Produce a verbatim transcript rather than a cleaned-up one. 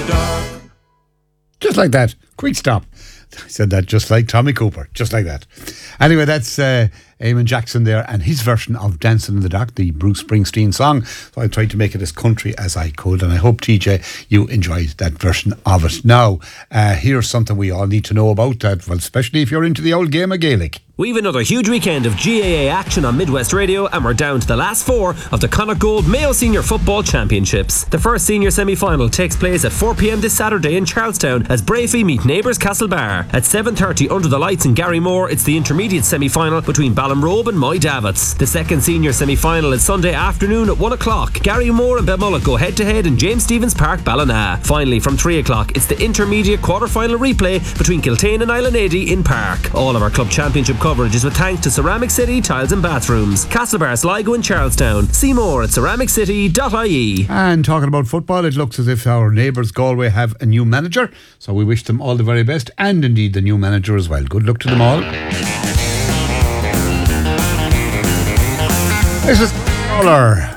the dark. Just like that. Quick stop. I said that just like Tommy Cooper. Just like that. Anyway, that's uh, Eamon Jackson there and his version of Dancing in the Dark, the Bruce Springsteen song. So I tried to make it as country as I could, and I hope, T J, you enjoyed that version of it. Now, uh, here's something we all need to know about that, well, especially if you're into the old game of Gaelic. We've another huge weekend of G A A action on Midwest Radio, and we're down to the last four of the Connacht Gold Mayo Senior Football Championships. The first senior semi-final takes place at four p m this Saturday in Charlestown as Brafey meet neighbours Castlebar. At seven thirty under the lights in Garrymore, it's the intermediate semi-final between Ballinrobe and Moy Davits. The second senior semi-final is Sunday afternoon at one o'clock. Garrymore and Belmullet go head-to-head in James Stephens Park, Ballina. Finally, from three o'clock, it's the intermediate quarter-final replay between Kiltane and Island eighty in Park. All of our club championship coverage is with thanks to Ceramic City Tiles and Bathrooms, Castlebar, Sligo and Charlestown. See more at ceramic city dot I E. And talking about football, it looks as if our neighbours Galway have a new manager, so we wish them all the very best, and indeed the new manager as well. Good luck to them all. This is Caller.